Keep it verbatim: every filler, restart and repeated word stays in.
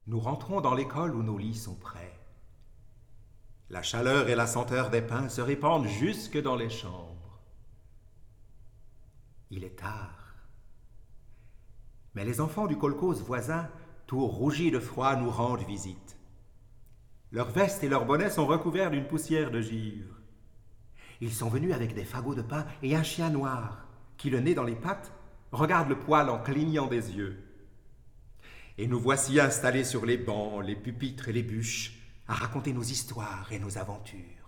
Nous rentrons dans l'école où nos lits sont prêts. La chaleur et la senteur des pains se répandent jusque dans les chambres. Il est tard. Mais les enfants du kolkhoz voisin, tout rougis de froid, nous rendent visite. Leurs vestes et leurs bonnets sont recouverts d'une poussière de givre. Ils sont venus avec des fagots de pain et un chien noir, qui, le nez dans les pattes, regarde le poêle en clignant des yeux. Et nous voici installés sur les bancs, les pupitres et les bûches, à raconter nos histoires et nos aventures.